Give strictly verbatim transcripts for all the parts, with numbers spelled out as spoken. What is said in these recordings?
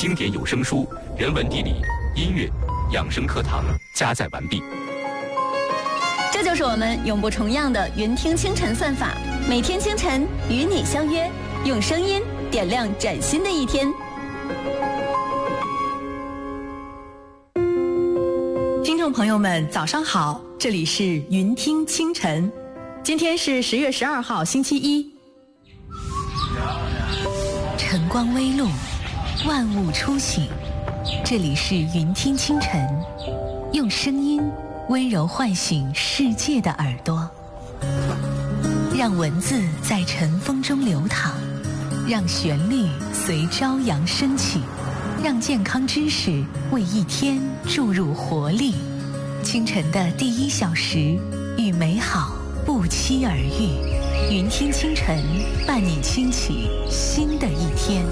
经典有声书、人文地理、音乐、养生课堂加载完毕。 这就是我们永不重样的云听清晨算法，每天清晨与你相约，用声音点亮崭新的一天。 听众朋友们，早上好，这里是云听清晨，今天是十月十二号，星期一。 晨光微露，万物初醒，这里是云听清晨，用声音温柔唤醒世界的耳朵，让文字在晨风中流淌，让旋律随朝阳升起，让健康知识为一天注入活力。清晨的第一小时，与美好不期而遇。云听清晨，伴你轻启新的一天。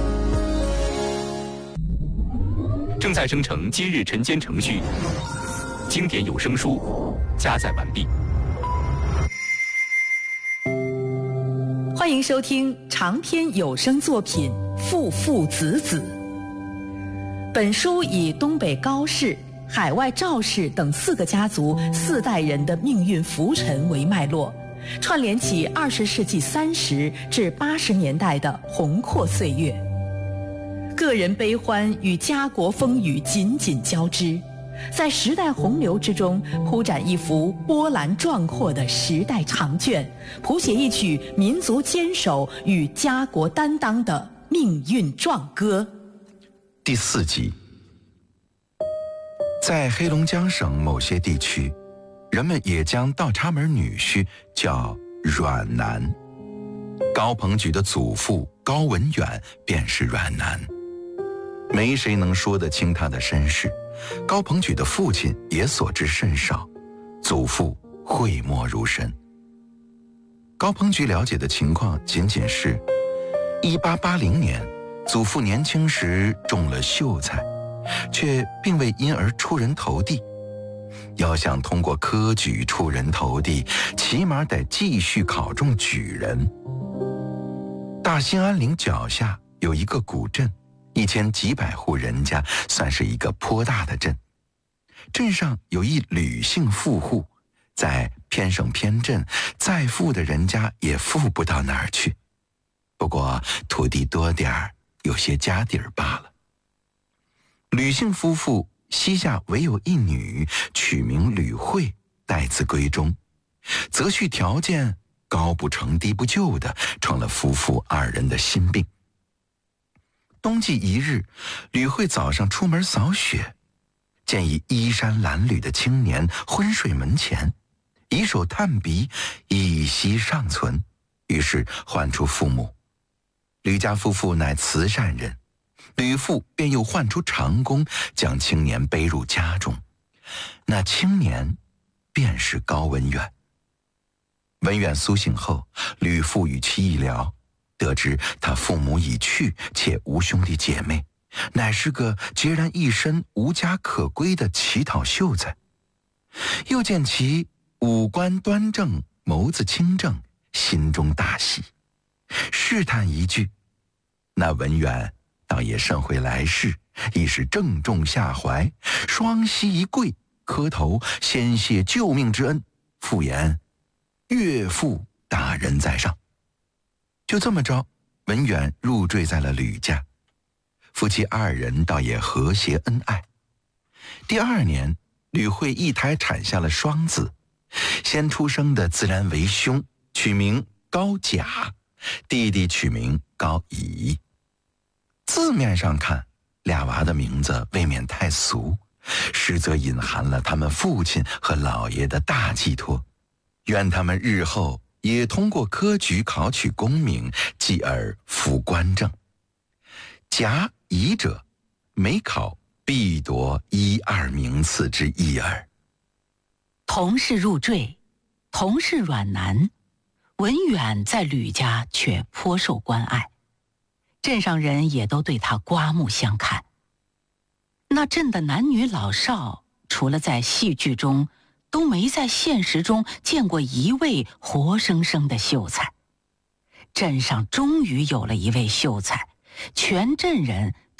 正在生成今日晨间程序，经典有声书加载完毕。 欢迎收听长篇有声作品《父父子子》。本书以东北高氏、海外赵氏等四个家族四代人的命运浮沉为脉络，串联起二十世纪三十至八十年代的宏阔岁月，个人悲欢与家国风雨紧紧交织，在时代洪流之中铺展一幅波澜壮阔的时代长卷，谱写一曲民族坚守与家国担当的命运壮歌。 第四集。在黑龙江省某些地区，人们也将倒插门女婿叫阮男。高鹏举的祖父高文远便是阮男，没谁能说得清他的身世，高鹏举的父亲也所知甚少，祖父讳莫如深。高鹏举了解的情况仅仅是一八八零年祖父年轻时中了秀才，却并未因而出人头地。要想通过科举出人头地，起码得继续考中举人。大兴安岭脚下有一个古镇，一千几百户人家，算是一个颇大的镇。镇上有一吕姓富户，在偏省偏镇，再富的人家也富不到哪儿去，不过土地多点儿，有些家底儿罢了。吕姓夫妇膝下唯有一女，取名吕慧，待字闺中，择婿条件高不成低不就的，成了夫妇二人的心病。冬季一日，吕慧早上出门扫雪，见一衣衫褴褛的青年昏睡门前，以手探鼻，一息尚存，于是唤出父母。吕家夫妇乃慈善人，吕父便又唤出长工，将青年背入家中。那青年便是高文远。文远苏醒后，吕父与其一聊，得知他父母已去，且无兄弟姐妹，乃是个孑然一身无家可归的乞讨秀才。又见其五官端正，眸子清正，心中大喜，试探一句，那文远倒也甚会来事，亦是正中下怀，双膝一跪，磕头先谢救命之恩，复言岳父大人在上。就这么着，文远入赘在了吕家，夫妻二人倒也和谐恩爱。第二年，吕慧一胎产下了双子，先出生的自然为兄，取名高甲，弟弟取名高乙。字面上看，俩娃的名字未免太俗，实则隐含了他们父亲和老爷的大寄托，愿他们日后也通过科举考取功名，继而服官正。甲乙者，每考必夺一二名次之意耳。 同是入赘，同是阮男，文远在吕家却颇受关爱，镇上人也都对他刮目相看。那镇的男女老少，除了在戏剧中，都没在现实中见过一位活生生的秀才。镇上终于有了一位秀才，全镇人